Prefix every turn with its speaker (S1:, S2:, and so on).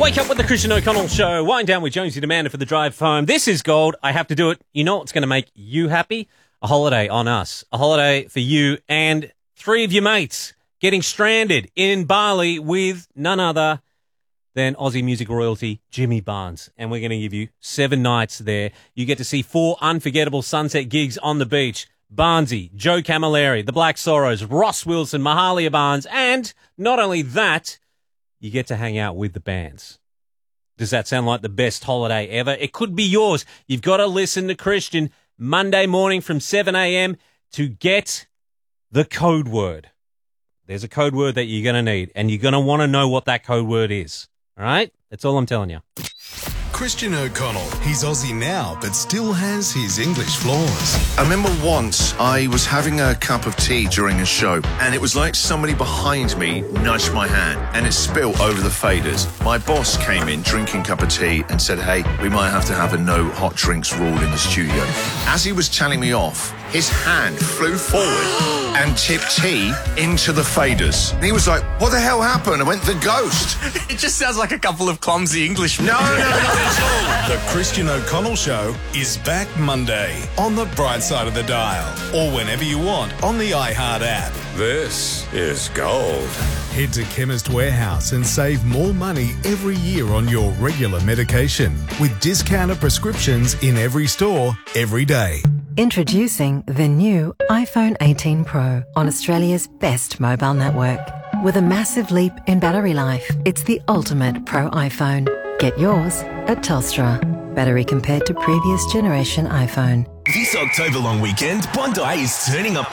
S1: Wake up with the Christian O'Connell Show. Wind down with Jonesy Demander for the drive home. This is gold. I have to do it. You know what's going to make you happy? A holiday on us. A holiday for you and 3 of your mates getting stranded in Bali with none other than Aussie music royalty Jimmy Barnes. And we're going to give you 7 nights there. You get to see 4 unforgettable sunset gigs on the beach. Barnesy, Joe Camilleri, The Black Sorrows, Ross Wilson, Mahalia Barnes, and not only that, you get to hang out with the bands. Does that sound like the best holiday ever? It could be yours. You've got to listen to Christian Monday morning from 7 a.m. to get the code word. There's a code word that you're going to need, and you're going to want to know what that code word is. All right? That's all I'm telling you.
S2: Christian O'Connell. He's Aussie now, but still has his English flaws.
S3: I remember once I was having a cup of tea during a show, and it was like somebody behind me nudged my hand, and it spilled over the faders. My boss came in drinking a cup of tea and said, "Hey, we might have to have a no hot drinks rule in the studio." As he was telling me off, his hand flew forward and tipped tea into the faders. And he was like, "What the hell happened?" I went, "The ghost."
S4: It just sounds like a couple of clumsy Englishmen.
S3: No, not at all.
S2: The Christian O'Connell Show is back Monday on the bright side of the dial, or whenever you want on the iHeart app.
S5: This is gold.
S2: Head to Chemist Warehouse and save more money every year on your regular medication with discounted prescriptions in every store, every day.
S6: Introducing the new iPhone 18 Pro on Australia's best mobile network. With a massive leap in battery life, it's the ultimate Pro iPhone. Get yours at Telstra. Battery compared to previous generation iPhone.
S7: This October long weekend, Bondi is turning up